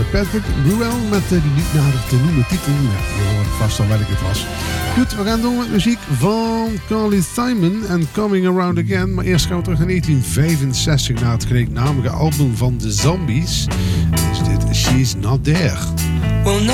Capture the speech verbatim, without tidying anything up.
Patrick Bruel met uh, die niet nader te noemen titel. Ja, we horen vast al welke het was. Goed, we gaan door met muziek van Carly Simon en Coming Around Again. Maar eerst gaan we terug naar negentien vijfenzestig naar het gelijknamige album van The Zombies. Is dit She's Not There. Well, no